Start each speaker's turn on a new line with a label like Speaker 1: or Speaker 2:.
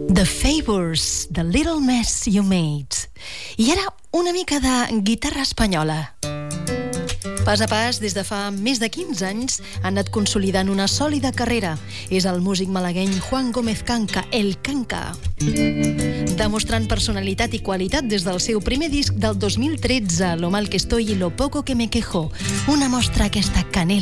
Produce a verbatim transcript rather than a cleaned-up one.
Speaker 1: The Favours, The Little Mess You Made. I ara una mica de guitarra espanyola. Pas a pas, des de fa més de quinze anys, ha anat consolidant una sòlida carrera. És el músic malagueny Juan Gómez Canca, el Canca. Demostrant personalitat i qualitat des del seu primer disc del dos mil tretze, Lo mal que estoy y lo poco que me quejo. Una mostra aquesta canela